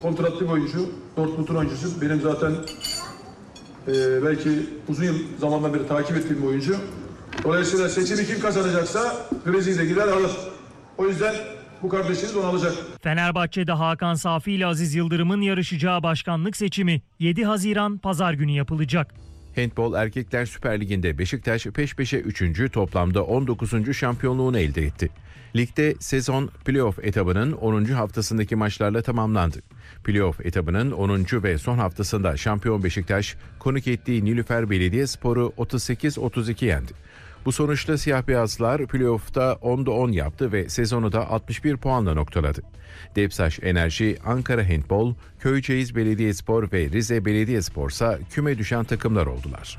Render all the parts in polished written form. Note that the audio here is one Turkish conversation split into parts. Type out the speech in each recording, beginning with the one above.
Kontratlı bir oyuncu, Dortmund'un oyuncusu. Benim zaten belki uzun yıl zamandan beri takip ettiğim bir oyuncu. Dolayısıyla seçimi kim kazanacaksa Brezilya gider alır. O yüzden bu kardeşiniz onu alacak. Fenerbahçe'de Hakan Safi ile Aziz Yıldırım'ın yarışacağı başkanlık seçimi 7 Haziran Pazar günü yapılacak. Handbol Erkekler Süper Ligi'nde Beşiktaş peş peşe 3. toplamda 19. şampiyonluğunu elde etti. Ligde sezon playoff etabının 10. haftasındaki maçlarla tamamlandı. Playoff etabının 10. ve son haftasında şampiyon Beşiktaş konuk ettiği Nilüfer Belediyespor'u 38-32 yendi. Bu sonuçta siyah beyazlar playoff'ta 10'da 10 yaptı ve sezonu da 61 puanla noktaladı. Depsaş Enerji, Ankara Handbol, Köyceğiz Belediyespor ve Rize Belediyespor ise küme düşen takımlar oldular.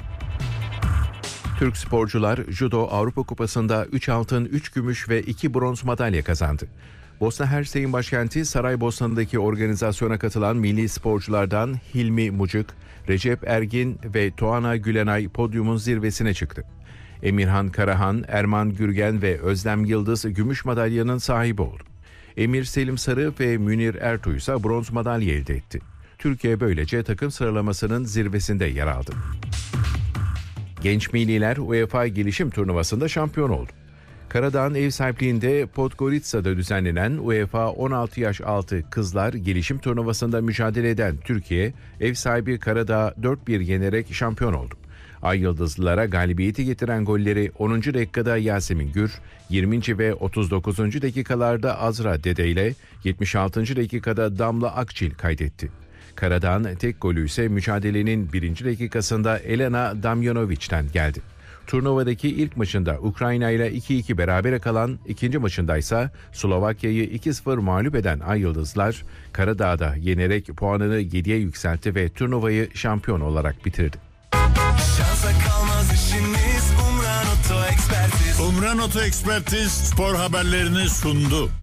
Türk sporcular Judo Avrupa Kupası'nda 3 altın, 3 gümüş ve 2 bronz madalya kazandı. Bosna Hersek'in başkenti Saraybosna'daki organizasyona katılan milli sporculardan Hilmi Mucuk, Recep Ergin ve Tuana Gülenay podyumun zirvesine çıktı. Emirhan Karahan, Erman Gürgen ve Özlem Yıldız gümüş madalyanın sahibi oldu. Emir Selim Sarı ve Münir Ertuğ ise bronz madalya elde etti. Türkiye böylece takım sıralamasının zirvesinde yer aldı. Genç milliler UEFA Gelişim Turnuvası'nda şampiyon oldu. Karadağ'ın ev sahipliğinde Podgorica'da düzenlenen UEFA 16 yaş altı kızlar gelişim turnuvasında mücadele eden Türkiye, ev sahibi Karadağ'ı 4-1 yenerek şampiyon oldu. Ay Yıldızlılara galibiyeti getiren golleri 10. dakikada Yasemin Gür, 20. ve 39. dakikalarda Azra Dede ile 76. dakikada Damla Akçil kaydetti. Karadağ'ın tek golü ise mücadelenin 1. dakikasında Elena Damjanovic'ten geldi. Turnuvadaki ilk maçında Ukrayna ile 2-2 berabere kalan, ikinci maçında ise Slovakya'yı 2-0 mağlup eden Ay Yıldızlar, Karadağ'da yenerek puanını 7'ye yükseltti ve turnuvayı şampiyon olarak bitirdi. Umran Oto Ekspertiz spor haberlerini sundu.